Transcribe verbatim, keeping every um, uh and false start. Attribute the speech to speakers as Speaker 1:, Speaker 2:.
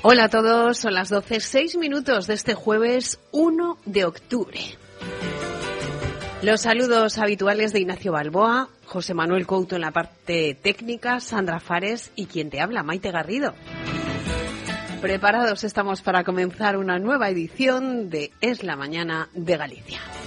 Speaker 1: Hola a todos, son las doce, seis minutos de este jueves uno de octubre. Los saludos habituales de Ignacio Balboa, José Manuel Couto en la parte técnica, Sandra Fares y quien te habla, Maite Garrido. Preparados estamos para comenzar una nueva edición de Es la Mañana de Galicia.